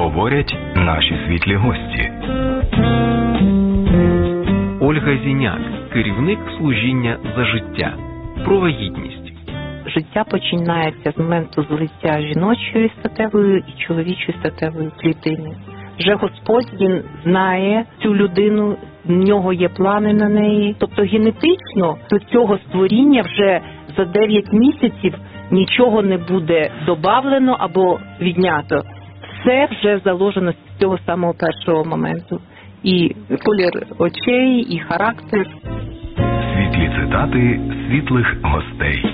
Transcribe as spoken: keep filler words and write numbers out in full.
говорять наші світлі гості. Ольга Зіняк, керівник служіння за життя. Про вагітність. Життя починається з моменту злиття жіночої статевої і чоловічої статевої клітини. Вже Господь, Він знає цю людину, в нього є плани на неї. Тобто генетично до цього створіння вже за дев'ять місяців нічого не буде добавлено або віднято. Все вже заложено з цього самого першого моменту. І колір очей, і характер. Світлі цитати світлих гостей.